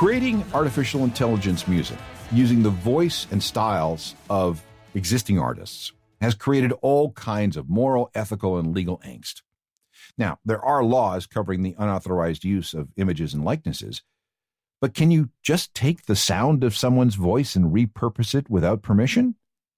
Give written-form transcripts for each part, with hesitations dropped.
Creating artificial intelligence music using the voice and styles of existing artists has created all kinds of moral, ethical, and legal angst. Now, there are laws covering the unauthorized use of images and likenesses, but can you just take the sound of someone's voice and repurpose it without permission?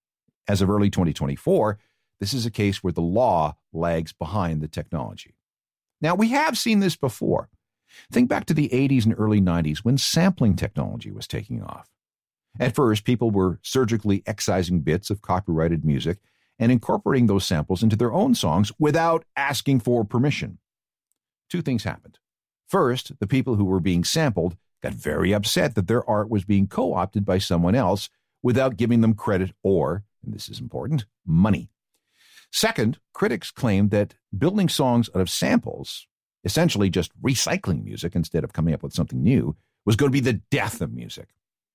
As of early 2024, this is a case where the law lags behind the technology. Now, we have seen this before. Think back to the 80s and early 90s when sampling technology was taking off. At first, people were surgically excising bits of copyrighted music and incorporating those samples into their own songs without asking for permission. Two things happened. First, the people who were being sampled got very upset that their art was being co-opted by someone else without giving them credit or, and this is important, money. Second, critics claimed that building songs out of samples, essentially just recycling music instead of coming up with something new, was going to be the death of music.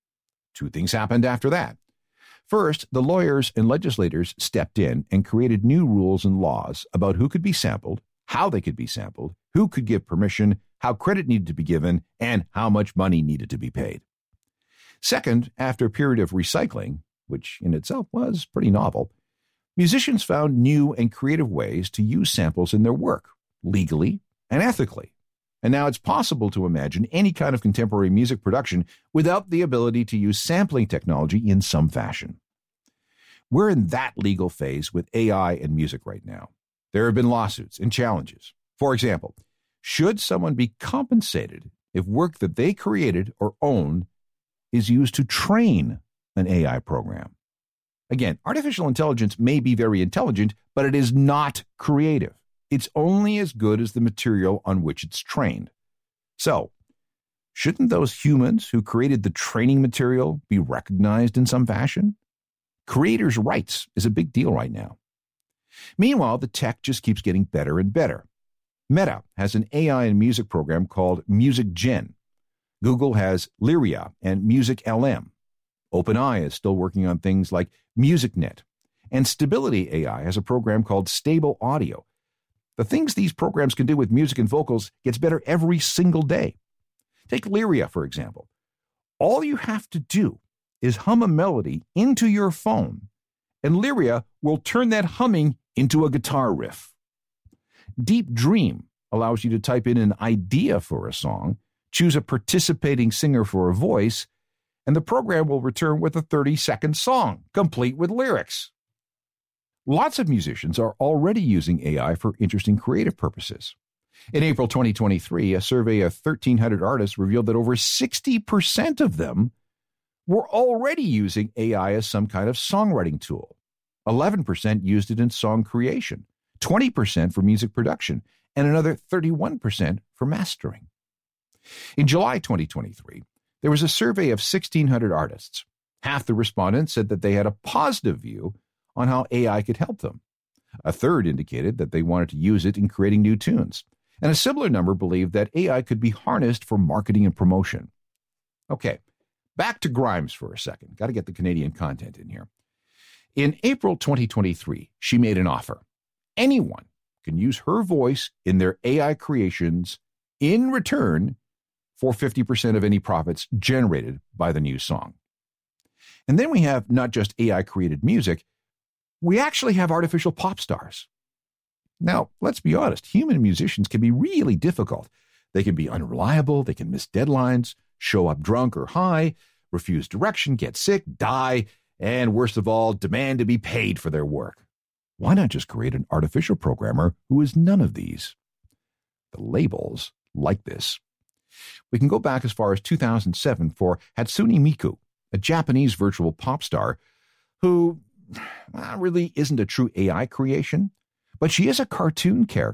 Two things happened after that. First, the lawyers and legislators stepped in and created new rules and laws about who could be sampled, how they could be sampled, who could give permission, how credit needed to be given, and how much money needed to be paid. Second, after a period of recycling, which in itself was pretty novel, musicians found new and creative ways to use samples in their work, legally and ethically. And now it's possible to imagine any kind of contemporary music production without the ability to use sampling technology in some fashion. We're in that legal phase with AI and music right now. There have been lawsuits and challenges. For example, should someone be compensated if work that they created or own is used to train an AI program? Again, artificial intelligence may be very intelligent, but it is not creative. It's only as good as the material on which it's trained. So, shouldn't those humans who created the training material be recognized in some fashion? Creators' rights is a big deal right now. Meanwhile, the tech just keeps getting better and better. Meta has an AI and music program called MusicGen. Google has Lyria and MusicLM. OpenAI is still working on things like MusicNet. And Stability AI has a program called Stable Audio. The things these programs can do with music and vocals gets better every single day. Take Lyria, for example. All you have to do is hum a melody into your phone, and Lyria will turn that humming into a guitar riff. Deep Dream allows you to type in an idea for a song, choose a participating singer for a voice, and the program will return with a 30-second song, complete with lyrics. Lots of musicians are already using AI for interesting creative purposes. In April 2023, a survey of 1,300 artists revealed that over 60% of them were already using AI as some kind of songwriting tool. 11% used it in song creation, 20% for music production, and another 31% for mastering. In July 2023, there was a survey of 1,600 artists. Half the respondents said that they had a positive view on how AI could help them. A third indicated that they wanted to use it in creating new tunes. And a similar number believed that AI could be harnessed for marketing and promotion. Okay, back to Grimes for a second. Got to get the Canadian content in here. In April 2023, she made an offer. Anyone can use her voice in their AI creations in return for 50% of any profits generated by the new song. And then we have not just AI-created music, we actually have artificial pop stars. Now, let's be honest, human musicians can be really difficult. They can be unreliable, they can miss deadlines, show up drunk or high, refuse direction, get sick, die, and worst of all, demand to be paid for their work. Why not just create an artificial programmer who is none of these? The labels like this. We can go back as far as 2007 for Hatsune Miku, a Japanese virtual pop star who really isn't a true AI creation, but she is a cartoon character